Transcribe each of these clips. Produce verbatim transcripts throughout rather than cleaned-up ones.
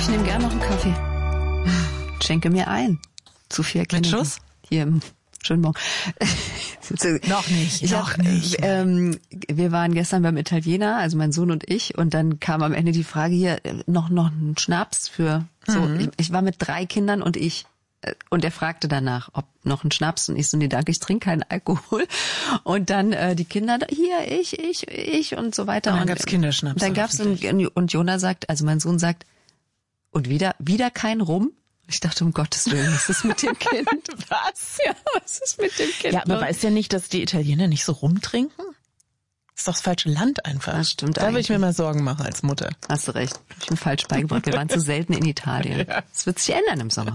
ich nehme gerne noch einen Kaffee. Schenke mir ein. Zu viel Mit Schuss? Hier im Schönen Morgen. Noch nicht, ich noch hab, nicht. Ähm, wir waren gestern beim Italiener, also mein Sohn und ich, und dann kam am Ende die Frage hier, noch noch ein Schnaps für so. Mhm. Ich, ich war mit drei Kindern und ich. Und er fragte danach, ob noch ein Schnaps. Und ich so, nee, danke, ich trinke keinen Alkohol. Und dann äh, die Kinder, hier, ich, ich, ich und so weiter. Und dann und gab's Kinderschnaps. Dann gab's ein, und Jona sagt, also mein Sohn sagt, und wieder wieder kein Rum. Ich dachte, um Gottes Willen, was ist mit dem Kind? Was? Ja, was ist mit dem Kind? Ja, aber weißt du ja nicht, dass die Italiener nicht so rumtrinken? Das ist doch das falsche Land einfach. Das stimmt Da würde ich mir mal Sorgen machen als Mutter. Hast du recht. Ich bin falsch beigebracht. Wir waren zu selten in Italien. Das ja. wird sich ändern im Sommer.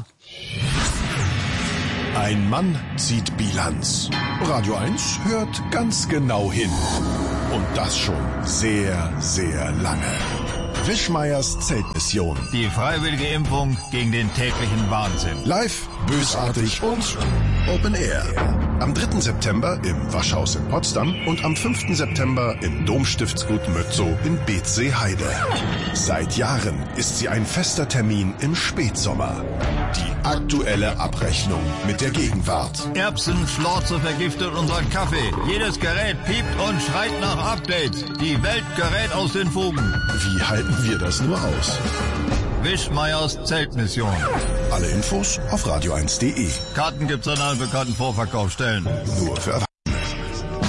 Ein Mann zieht Bilanz. Radio eins hört ganz genau hin. Und das schon sehr, sehr lange. Wischmeiers Zeltmission. Die freiwillige Impfung gegen den täglichen Wahnsinn. Live, bösartig und Open Air. Am dritten September im Waschhaus in Potsdam und am fünften September im Domstiftsgut Mötzow in Beetzsee-Heide. Seit Jahren ist sie ein fester Termin im Spätsommer. Die aktuelle Abrechnung mit der Gegenwart. Erbsenschlorze vergiftet unseren Kaffee. Jedes Gerät piept und schreit nach Updates. Die Welt gerät aus den Fugen. Wie halten wir das nur aus? Wischmeiers Zeltmission. Alle Infos auf radio eins punkt de. Karten gibt's an allen bekannten Vorverkaufsstellen. Nur für Erwachsene.